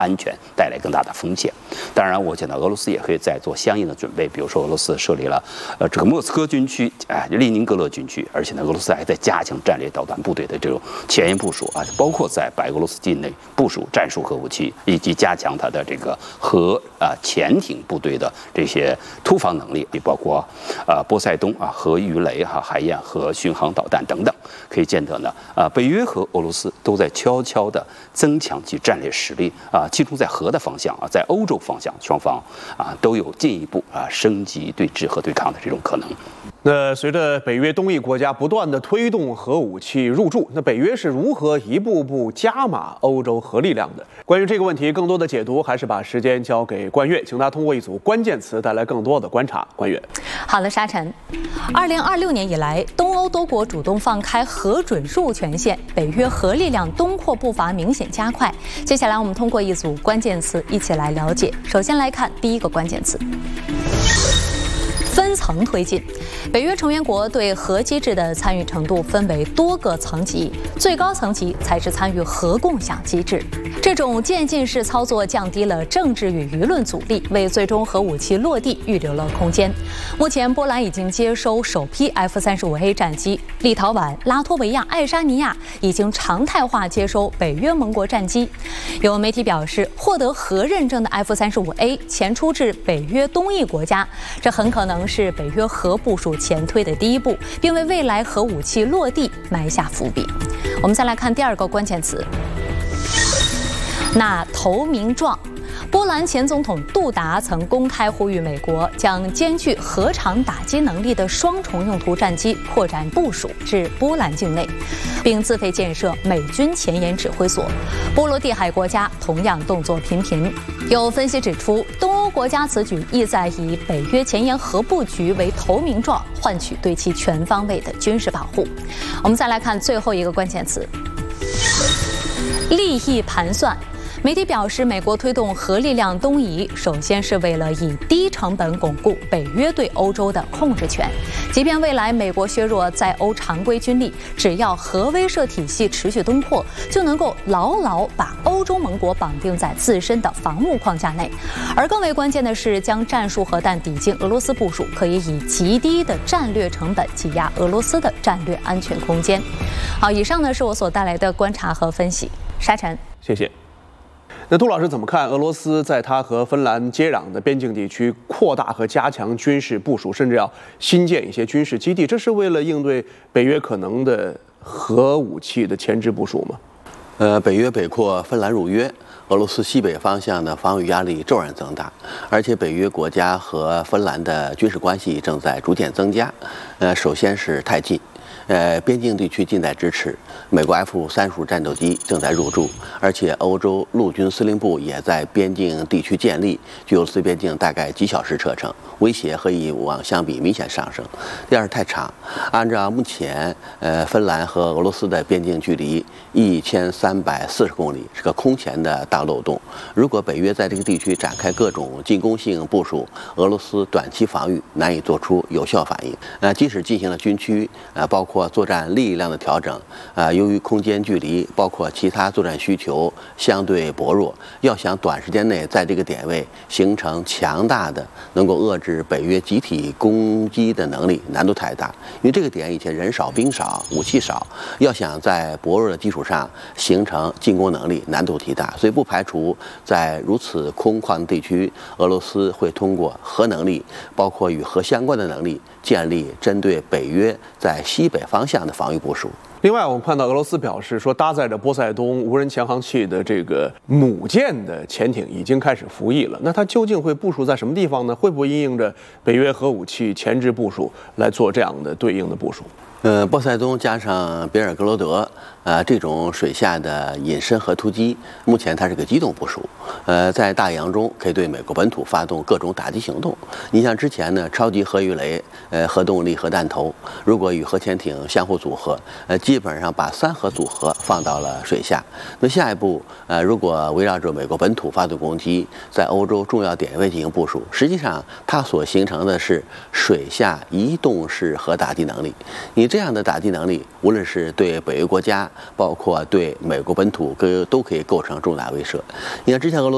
安全带来更大的风险。当然，我觉得俄罗斯也可以再做相应的准备，比如说俄罗斯设立了这个莫斯科军区、列宁格勒军区，而且呢，俄罗斯还在加强战略导弹部队的这种前沿部署啊，包括在白俄罗斯境内部署战术核武器，以及加强它的这个潜艇部队的这些突防能力，包括波塞冬核鱼雷海燕和巡航导弹等等。可以见得呢，北约和俄罗斯都在悄悄地增强其战略实力其中在核的方向在欧洲方向，双方都有进一步升级对峙和对抗的这种可能。 那随着北约东翼国家不断的推动核武器入驻，那北约是如何一步步加码欧洲核力量的？关于这个问题，更多的解读还是把时间交给关悦，请他通过一组关键词带来更多的观察。关悦， 好的，沙尘。2026年以来，东欧多国主动放开核准入权限，北约核力量东扩步伐明显加快。接下来我们通过一组关键词一起来了解。首先来看第一个关键词。分层推进，北约成员国对核机制的参与程度分为多个层级，最高层级才是参与核共享机制。这种渐进式操作降低了政治与舆论阻力，为最终核武器落地预留了空间。目前，波兰已经接收首批 F-35A 战机，立陶宛、拉脱维亚、爱沙尼亚已经常态化接收北约盟国战机。有媒体表示，获得核认证的 F-35A 前出至北约东翼国家，这很可能是北约核部署前推的第一步，并为未来核武器落地埋下伏笔。我们再来看第二个关键词。那投名状，波兰前总统杜达曾公开呼吁美国将兼具核场打击能力的双重用途战机扩展部署至波兰境内，并自费建设美军前沿指挥所。波罗的海国家同样动作频频。有分析指出，东欧国家此举意在以北约前沿核布局为投名状，换取对其全方位的军事保护。我们再来看最后一个关键词：利益盘算。媒体表示，美国推动核力量东移，首先是为了以低成本巩固北约对欧洲的控制权。即便未来美国削弱在欧常规军力，只要核威慑体系持续东扩，就能够牢牢把欧洲盟国绑定在自身的防务框架内。而更为关键的是，将战术核弹抵近俄罗斯部署，可以以极低的战略成本挤压俄罗斯的战略安全空间。好，以上呢是我所带来的观察和分析。沙尘， 谢谢。那杜老师怎么看俄罗斯在它和芬兰接壤的边境地区扩大和加强军事部署，甚至要新建一些军事基地？这是为了应对北约可能的核武器的前置部署吗？ 北约北扩，芬兰入约，俄罗斯西北方向的防御压力骤然增大，而且北约国家和芬兰的军事关系正在逐渐增加。首先是太近。边境地区近在咫尺，美国 F-35战斗机正在入驻，而且欧洲陆军司令部也在边境地区建立，距俄罗斯边境大概几小时车程，威胁和以往相比明显上升。第二，太长，按照目前芬兰和俄罗斯的边境距离1340公里，是个空前的大漏洞。如果北约在这个地区展开各种进攻性部署，俄罗斯短期防御难以做出有效反应。即使进行了军区，包括作战力量的调整，由于空间距离包括其他作战需求相对薄弱，要想短时间内在这个点位形成强大的能够遏制北约集体攻击的能力，难度太大。因为这个点以前人少、兵少、武器少，要想在薄弱的基础上形成进攻能力，难度极大。所以不排除在如此空旷的地区，俄罗斯会通过核能力，包括与核相关的能力，建立针对北约在西北方向的防御部署。 另外，我们看到俄罗斯表示说，搭载着波塞冬无人潜航器的这个母舰的潜艇已经开始服役了。那它究竟会部署在什么地方呢？会不会因应着北约核武器前置部署来做这样的对应的部署？ 波塞冬加上别尔格罗德，这种水下的隐身核突击，目前它是个机动部署，在大洋中可以对美国本土发动各种打击行动。你像之前呢，超级核鱼雷、核动力核弹头，如果与核潜艇相互组合，基本上把3核组合放到了水下。那下一步，如果围绕着美国本土发动攻击，在欧洲重要点位进行部署，实际上它所形成的是水下移动式核打击能力。你这样的打击能力，无论是对北约国家，包括对美国本土都可以构成重大威慑。你看之前俄罗